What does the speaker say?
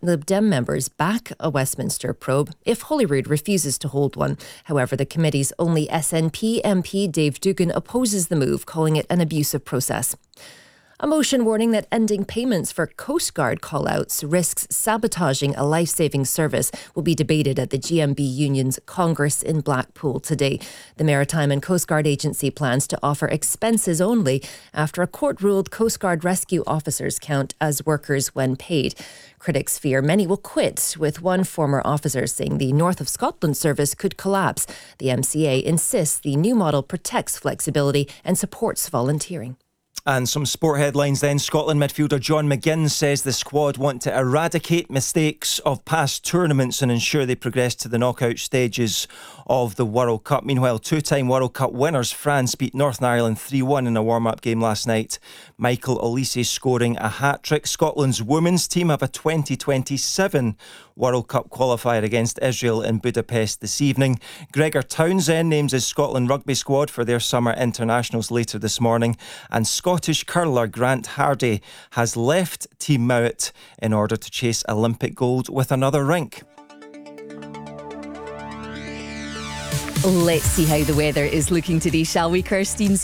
Lib Dem members back a Westminster probe if Holyrood refuses to hold one. However, the committee's only SNP MP Dave Duggan opposes the move, calling it an abusive process. A motion warning that ending payments for Coast Guard call-outs risks sabotaging a life-saving service will be debated at the GMB Union's Congress in Blackpool today. The Maritime and Coast Guard Agency plans to offer expenses only after a court ruled Coast Guard rescue officers count as workers when paid. Critics fear many will quit, with one former officer saying the North of Scotland service could collapse. The MCA insists the new model protects flexibility and supports volunteering. And some sport headlines then. Scotland midfielder John McGinn says the squad want to eradicate mistakes of past tournaments and ensure they progress to the knockout stages of the World Cup. Meanwhile, two-time World Cup winners France beat Northern Ireland 3-1 in a warm-up game last night. Michael Olise scoring a hat-trick. Scotland's women's team have a 2027 World Cup qualifier against Israel in Budapest this evening. Gregor Townsend names his Scotland rugby squad for their summer internationals later this morning. And Scottish curler Grant Hardy has left Team Mowat in order to chase Olympic gold with another rink. Let's see how the weather is looking today, shall we, Kirstine?